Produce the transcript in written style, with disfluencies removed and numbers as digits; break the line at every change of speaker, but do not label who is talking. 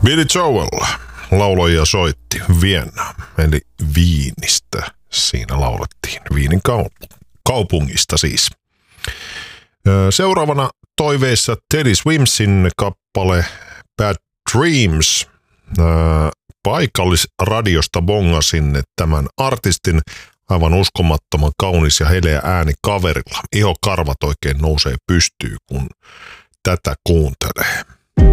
Billy Joel lauloi ja soitti Vienna, eli Viinistä. Siinä laulettiin Viinin kaupungista siis. Seuraavana toiveissa Teddy Swimsin kappale Bad Dreams. Paikallisradiosta bongasin tämän artistin aivan uskomattoman kaunis ja heleä ääni kaverilla. Ihokarvat oikein nousee pystyyn, kun tätä kuuntelee.